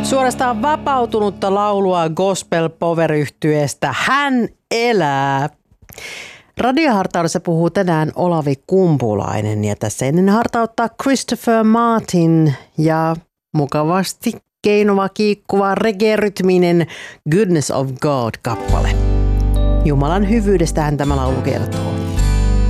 Suorastaan vapautunutta laulua gospel power-yhtyeestä Hän elää. Radiohartaudessa puhuu tänään Olavi Kumpulainen ja tässä ennen hartauttaa Christopher Martin ja mukavasti keinova, kiikkuva, reggae-rytminen Goodness of God-kappale. Jumalan hyvyydestähän tämä laulu kertoo.